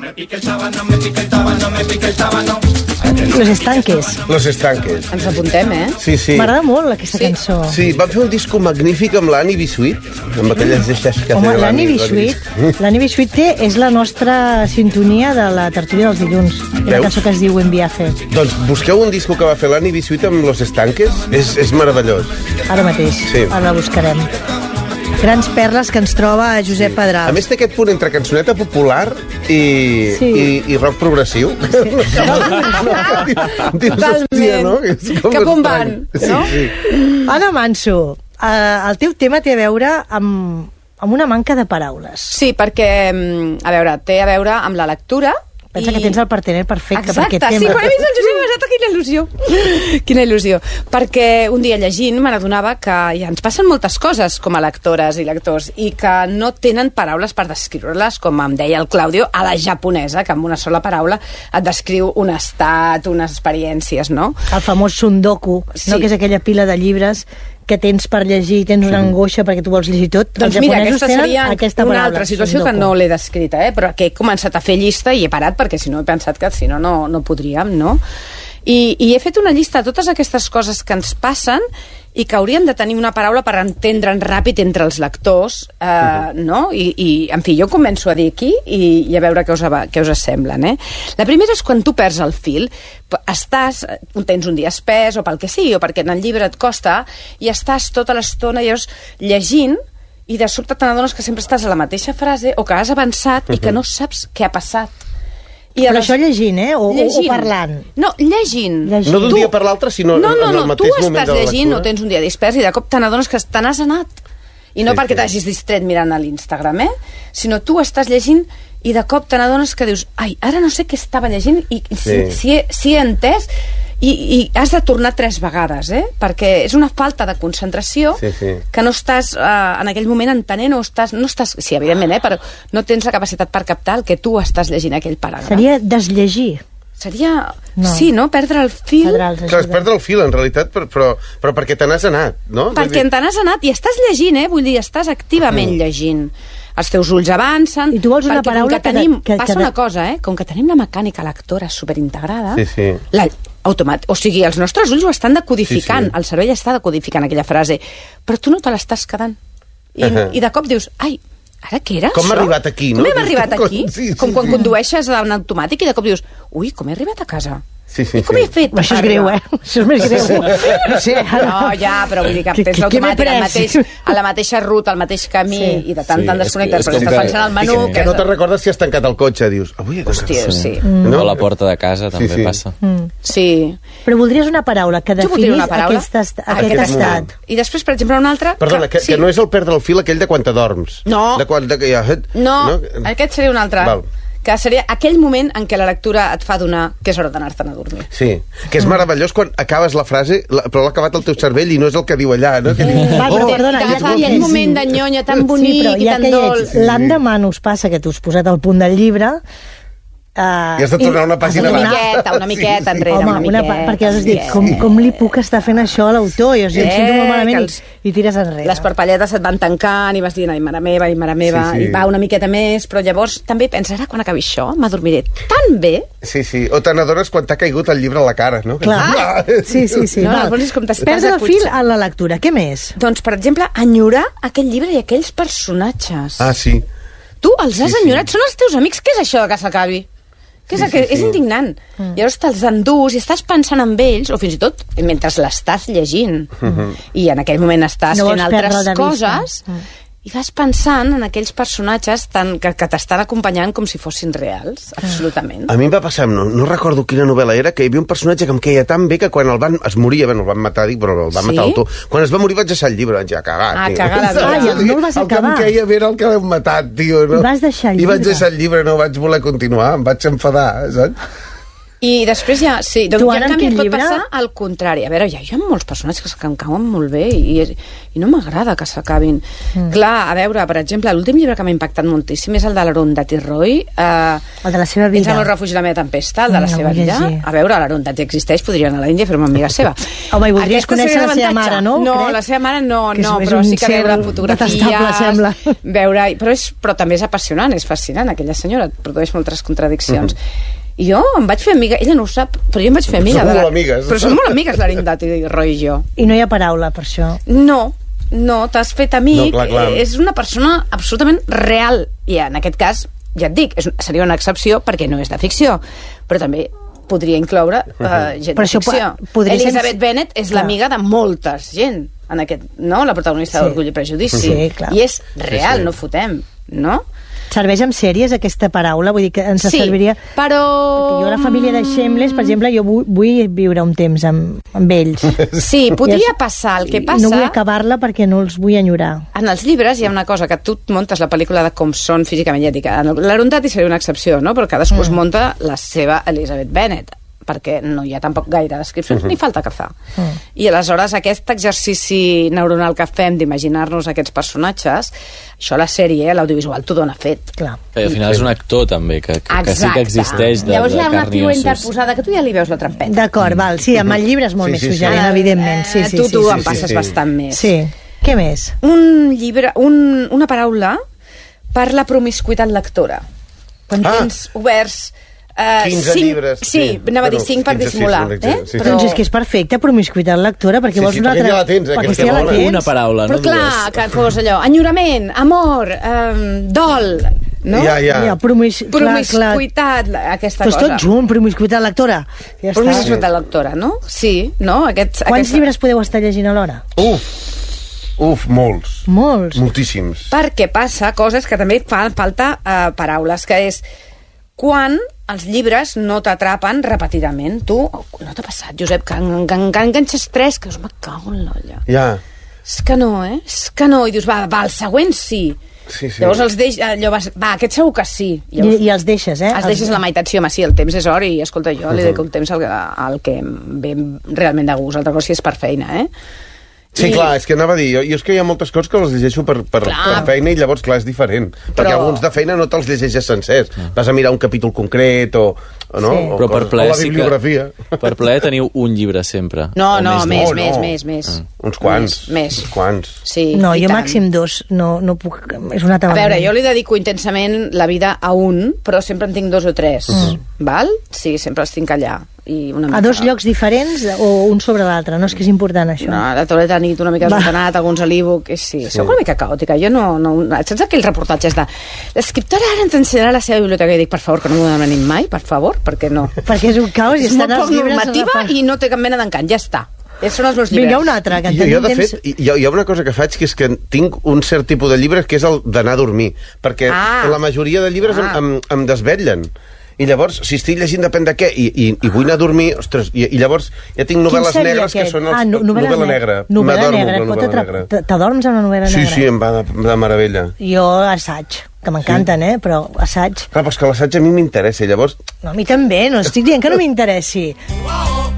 Los Estanques. Los Estanques. Ens apuntem, Sí, sí. M'agrada molt aquesta cançó. Sí, van fer un disco magnífic amb l'Annie B. amb aquelles deixes que Home, feia l'Annie B. és la nostra sintonia de la tertúlia dels dilluns. Una cançó que es diu En Viaje. Doncs busqueu un disco que va fer l'Annie B. amb Los Estanques. És meravellós. Ara mateix. Sí. Ara la buscarem. Grans perles que ens troba Josep Pedrals. A més té aquest punt entre cançoneta popular i rock progressiu. Dius, hòstia, no? Cap on van, no? Sí. Anna Manso, el teu tema té a veure amb una manca de paraules. Sí, perquè, a veure, té a veure amb la lectura. Pensa que tens el partener perfecte per aquest Exacte, tema. sí, quan he vist el Josep m'ha passat quina il·lusió. Quina il·lusió. Perquè un dia llegint me n'adonava que ja ens passen moltes coses com a lectores i lectors i que no tenen paraules per descriure-les, com em deia el Claudio, a la japonesa, que amb una sola paraula et descriu un estat, unes experiències, no? El famós Sundoku, Sí. no? Que és aquella pila de llibres que tens per llegir, tens una angoixa perquè tu vols llegir tot. Doncs Els mira, japonesos aquesta seria aquesta una paraula, altra situació que Sundoku. no l'he descrita, però que he començat a fer llista i he parat perquè si no he pensat que si no, no podríem, no? I he fet una llista de totes aquestes coses que ens passen i que haurien de tenir una paraula per entendre'n ràpid entre els lectors, no? I, en fi, jo començo a dir aquí i a veure què us semblen, La primera és quan tu perds el fil, tens un dia espès o pel que sigui, o perquè en el llibre et costa, i estàs tota l'estona llavors llegint i de sobte te n'adones que sempre estàs a la mateixa frase o que has avançat i que no saps què ha passat. Però això llegint, o parlant? No, llegint. No d'un dia per l'altre, sinó en el mateix moment de la lectura. Tu estàs llegint o tens un dia dispers i de cop te n'adones que te n'has anat. I no perquè t'hagis distret mirant a l'Instagram, sinó tu estàs llegint i de cop te n'adones que dius ai, ara no sé què estava llegint i si he entès i has de tornar 3 vegades, perquè és una falta de concentració que no estàs en aquell moment entenent o no estàs, sí, evidentment, però no tens la capacitat per captar el que tu estàs llegint aquell paràgraf. Seria desllegir. Seria, sí, no? Perdre el fil. Clar, és perdre el fil, en realitat, però perquè te n'has anat, no? Perquè te n'has anat i estàs llegint, vull dir, estàs activament llegint. Els teus ulls avancen. I tu vols una paraula que passa una cosa, com que tenim la mecànica lectora superintegrada, o sigui, els nostres ulls ho estan decodificant, el cervell està decodificant aquella frase, però tu no te l'estàs quedant. I de cop dius, ai, ara què era com això? m'ha arribat aquí, no? Com hem arribat aquí? Com quan condueixes en automàtic i de cop dius, ui, com he arribat a casa? I com he fet? Això és greu, Això és més greu. No, ja, però vull dir que tens l'automàtic a la mateixa ruta, al mateix camí, i de tant desconnectes, perquè estàs pensant al menú... Que no te'n recordes si has tancat el cotxe, dius... Hòstia, sí. O la porta de casa també passa. Sí. Però voldries una paraula que definís aquest estat. I després, per exemple, una altra... Perdona, que no és el perdre el fil aquell de quan t'adorms. No, aquest seria un altre. Que seria aquell moment en què la lectura et fa donar que és hora d'anar-te'n a dormir. Sí, que és meravellós quan acabes la frase, però l'ha acabat el teu cervell i no és el que diu allà, no? Perdona, aquell moment de nyonya tan bonic i tan dolç. L'endemà no us passa que t'has posat al punt del llibre i has de tornar una pàgina una miqueta enrere. Home, perquè has dit, com li puc estar fent això a l'autor? Jo em sento molt malament i tires enrere. Les parpelletes et van tancant i vas dient, ai, mare meva, i va una miqueta més, però llavors també penses, ara quan acabi això m'adormiré tan bé. Sí, o te n'adones quan t'ha caigut el llibre a la cara, no? Clar, sí. Perdre el fil a la lectura, què més? Doncs, per exemple, enyorar aquell llibre i aquells personatges. Ah, sí. Tu els has enyorat, són els teus amics, què és això que s'acabi? És indignant. Llavors te'ls endús i estàs pensant en ells, o fins i tot mentre l'estàs llegint, i en aquell moment estàs fent altres coses, i vas pensant en aquells personatges que t'estan acompanyant com si fossin reals, absolutament. A mi em va passar, no recordo quina novel·la era, que hi havia un personatge que em queia tan bé que quan es moria, el van matar, però el van matar l'autor. Quan es va morir vaig deixar el llibre, vaig dir, cagar, tio. Cagar la vida. No el vas acabar. El que em queia bé era el que l'hem matat, tio. I vas deixar el llibre. I vaig deixar el llibre, no vaig voler continuar, em vaig enfadar, saps? I després ja, sí, doncs Tu, en Anna, canvi quin et pot llibre? passar al contrari. A veure, hi ha molts personatges que em cauen molt bé i no m'agrada que s'acabin. Clar, a veure, per exemple, l'últim llibre que m'ha impactat moltíssim és el de l'Arundhati Roy. El de la seva vida. Pensa en el refugi de la meva tempesta, el de la seva vull vida. llegir. A veure, l'Arundhati existeix, podria anar a l'Índia i fer-me amiga seva. Home, i voldries Aquesta conèixer seria la seva l'avantatge. mare, no? No, Crec. la seva mare no, Que és però un sí que ser veure fotografies, detestable, sembla. veure... Però també és apassionant, és fascinant, aquella senyora, et produeix moltes contradiccions. I jo em vaig fer amiga, ella no ho sap, però jo em vaig fer amiga. Som molt amigues. Però som molt amigues, l'Arundhati Roy i jo. I no hi ha paraula per això. No, t'has fet amic, No, clar. és una persona absolutament real, i en aquest cas, ja et dic, seria una excepció perquè no és de ficció, però també podria incloure gent Però de això ficció. podria ser- Elizabeth Bennet és Clar. l'amiga de moltes gent, en aquest, no? La protagonista Sí. d'Orgull i Prejudici. Sí, clar. I és real, Sí. no fotem, no? Serveix amb sèries aquesta paraula? Vull dir que ens Sí, serviria... però... Perquè jo, la família de Shameless, per exemple, jo vull viure un temps amb ells. Sí, podria passar. El que I passa... no vull acabar-la perquè no els vull enyorar. En els llibres hi ha una cosa, que tu et muntes la pel·lícula de com són físicament, ja et dic, l'Arundhati seria una excepció, no? Però cadascú es munta la seva Elizabeth Bennet, perquè no hi ha tampoc gaire descripcions, ni falta que fa. I aleshores aquest exercici neuronal que fem d'imaginar-nos aquests personatges, això la sèrie, l'audiovisual, t'ho dona fet. Clar. I al final és un actor, també, que sí que existeix de Llavors hi ha una carn i figura ossos. interposada que tu ja li veus la trampeta. D'acord, val. Sí, amb el llibre és molt Sí, més sí, sí. suggerent, evidentment. Sí, sí, tu sí, em sí, passes sí. bastant més. Sí. Què més? Un llibre, una paraula per la promiscuitat lectora. Quan tens oberts 15 llibres. Sí, anava a dir 5 per 15, sí, dissimular. sí, sí. Però... Doncs és que és perfecte, promiscuitat lectora, perquè Sí, vols sí, una perquè altra... ja la tens, perquè aquesta ja la bona. tens. Una paraula, Però no clar, dues. que fos allò, enyorament, amor, dol, no? Ja. Ja, Promiscuitat, aquesta Però és cosa. tot junt, promiscuitat lectora. Ja està. Promiscuitat lectora, no? Sí, no? Quants llibres podeu estar llegint alhora? Molts. Molts. Moltíssims. Perquè passa coses que també fan falta paraules, que és quan els llibres no t'atrapen repetidament. Tu, no t'ha passat, Josep, que enganxes 3, que us me cago en l'olla. Ja. És que no, És que no. I dius, va, el següent sí. Sí. Llavors els deixes, va, aquest segur que sí. Llavors, I els deixes, eh? els deixes a la meitat, sí, home, sí, el temps és or i, escolta, jo li dedico un temps al que em ve realment de gust, altra cosa si és per feina, Sí, clar, és que anava a dir, jo és que hi ha moltes coses que les llegeixo per feina i llavors, clar, és diferent. Perquè alguns de feina no te'ls llegeixes sencers. Vas a mirar un capítol concret o no? Sí. O Però per o plaer la sí que... bibliografia. Per plaer teniu un llibre sempre. No, O no, més, més. Uns quants. Més. Uns quants. Sí, No, i jo tant. màxim 2. No puc... És una A tabarra. veure, jo li dedico intensament la vida a un, però sempre en tinc 2 o 3, val? Sí, sempre els tinc allà. I una mica... A 2 llocs diferents o un sobre l'altre? No, és que és important, això. No, la tauleta de nit una mica desordenat, alguns a l'e-book, sí, soc una mica caòtica. Jo no... Saps aquells reportatges de l'escriptora ara ens ensenyarà la seva biblioteca? I dic, per favor, que no m'ho demanin mai, per favor, perquè no. Perquè és un caos i És molt estan els poc llibres... normativa i no té cap mena d'encant, ja està. Són els meus llibres. Vinga, un altre, que en Jo, tenim de temps... fet, hi ha una cosa que faig, que és que tinc un cert tipus de llibres que és el d'anar a dormir, perquè la majoria de llibres em desvetllen. I llavors, si estic llegint depèn de què, i vull anar a dormir, ostres, i llavors ja tinc novel·les negres que són els... Novel·la negra. Novel·la negra. T'adorms amb la novel·la negra? Sí, em va de meravella. Jo assaig, que m'encanten, però assaig... Clar, però és que l'assaig a mi m'interessa, llavors... No, a mi també, no estic dient que no m'interessi.